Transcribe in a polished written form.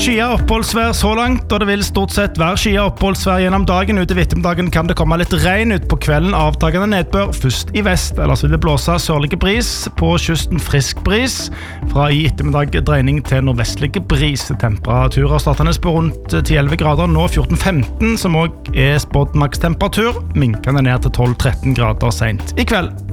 Skia oppholdsvær så langt, og det vil stort sett være skia oppholdsvær gjennom dagen. Ute ved ettermiddagen kan det komme litt regn ut på kvelden, avtagende nedbør, først i vest. Ellers vil det blåse sørlige bris, på kysten frisk bris. Fra i ettermiddag dreining til nordvestlige bris. Temperaturer startende på rundt 10-11 grader, nå 14-15, som også er spådd makstemperatur. Minkende ned til 12-13 grader sent i kveld.